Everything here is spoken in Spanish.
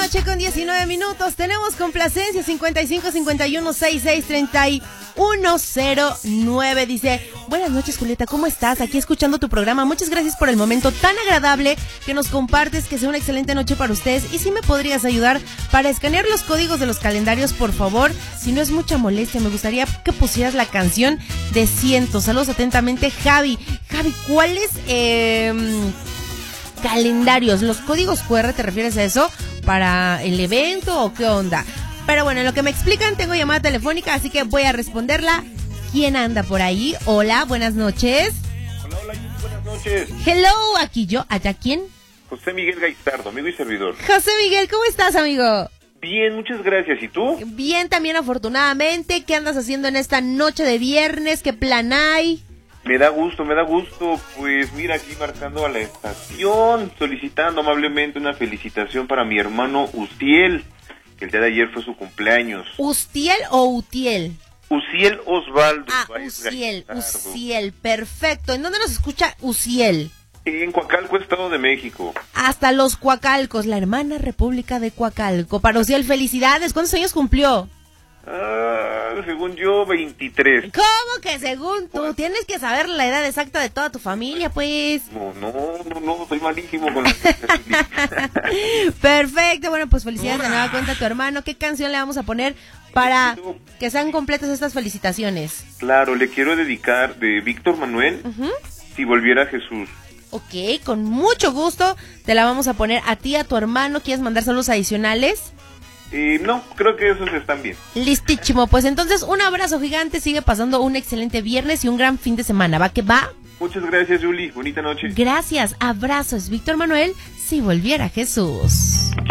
noche con 19 minutos. Tenemos complacencia 55 51 66 31 09. Dice: buenas noches, Julieta, ¿cómo estás? Aquí escuchando tu programa. Muchas gracias por el momento tan agradable que nos compartes. Que sea una excelente noche para ustedes. Y si me podrías ayudar para escanear los códigos de los calendarios, por favor. Si no es mucha molestia, me gustaría que pusieras la canción de Cientos. Saludos atentamente, Javi. Javi, ¿cuáles calendarios? ¿Los códigos QR te refieres a eso? ¿Para el evento o qué onda? Pero bueno, en lo que me explican, tengo llamada telefónica, así que voy a responderla. ¿Quién anda por ahí? Hola, buenas noches. Hola, buenas noches. Hello, aquí yo, ¿allá quién? José Miguel Gaistardo, amigo y servidor. José Miguel, ¿cómo estás, amigo? Bien, muchas gracias. ¿Y tú? Bien, también afortunadamente. ¿Qué andas haciendo en esta noche de viernes? ¿Qué plan hay? Me da gusto. Pues mira, aquí marcando a la estación, solicitando amablemente una felicitación para mi hermano Ustiel, que el día de ayer fue su cumpleaños. ¿Ustiel o Utiel? Uciel Osvaldo. Uciel, perfecto. ¿En dónde nos escucha Uciel? En Coacalco, Estado de México. Hasta los Coacalcos, la hermana república de Coacalco. Para Uciel, felicidades. ¿Cuántos años cumplió? Según yo, 23. ¿Cómo que según tú? Tienes que saber la edad exacta de toda tu familia, pues. No, soy malísimo con la... Perfecto, bueno, pues felicidades de nueva cuenta a tu hermano. ¿Qué canción le vamos a poner para que sean completas estas felicitaciones? Claro, le quiero dedicar de Víctor Manuel, Si volviera Jesús. Ok, con mucho gusto te la vamos a poner a ti, a tu hermano. ¿Quieres mandar saludos adicionales? No, creo que esos están bien. Listísimo, pues entonces un abrazo gigante, sigue pasando un excelente viernes y un gran fin de semana, ¿va que va? Muchas gracias, Juli, bonita noche. Gracias, abrazos, Víctor Manuel, Si volviera Jesús.